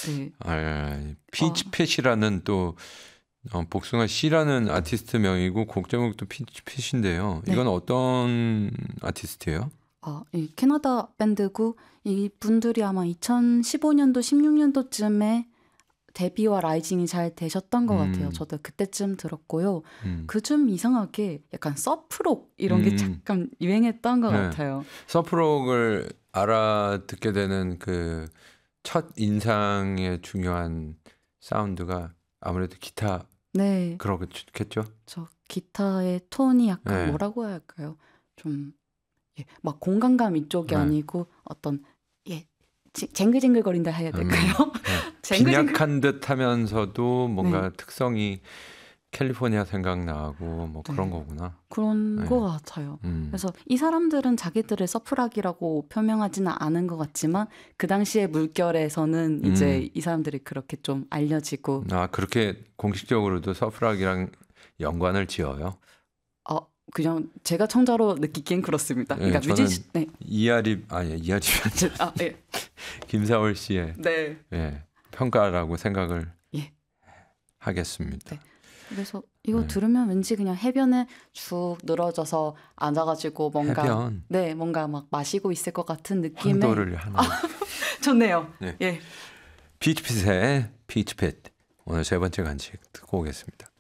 네. 피치팻이라는 또 복숭아 씨라는 아티스트 명이고 곡 제목도 피치팻인데요. 네. 이건 어떤 아티스트예요? 이 캐나다 밴드고 이 분들이 아마 2015년도 16년도쯤에 데뷔와 라이징이 잘 되셨던 것 같아요. 저도 그때쯤 들었고요. 그좀 이상하게 약간 서프록 이런 게 잠깐 유행했던 것 같아요. 서프록을 알아듣게 되는 그 첫 인상의 중요한 사운드가 아무래도 기타 네. 그러겠죠? 저 기타의 톤이 약간 네. 뭐라고 해야 할까요? 좀 막 공간감 이쪽이 네. 아니고 어떤 쟁글쟁글거린다 해야 될까요? 빈약한 듯 하면서도 뭔가 네. 특성이 캘리포니아 생각나고 뭐 그런 거구나. 그런 거 같아요. 그래서 이 사람들은 자기들을 서프락이라고 표명하지는 않은 것 같지만 그 당시의 물결에서는 이제 이 사람들이 그렇게 좀 알려지고 그렇게 공식적으로도 서프락이랑 연관을 지어요? 그냥 제가 청자로 느끼기엔 그렇습니다. 네, 그러니까 저는 이하립이 예. 김사월 씨의 네. 평가라고 생각을 하겠습니다. 네. 그래서 이거 들으면 왠지 그냥 해변에 쭉 늘어져서 앉아가지고 뭔가 막 마시고 있을 것 같은 느낌의 황도를 하는 좋네요. 네. 예. 피치팻의 피치팻 오늘 세 번째 간식 듣고 오겠습니다.